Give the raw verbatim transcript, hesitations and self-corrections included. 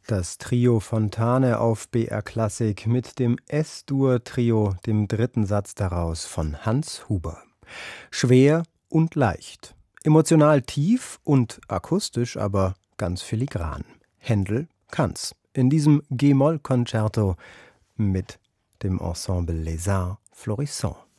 Das Trio Fontane auf B R Klassik mit dem S-Dur-Trio, dem dritten Satz daraus von Hans Huber. Schwer und leicht, emotional tief und akustisch aber ganz filigran. Händel kann's. In diesem G-Moll-Konzerto mit dem Ensemble Les Arts Florissants.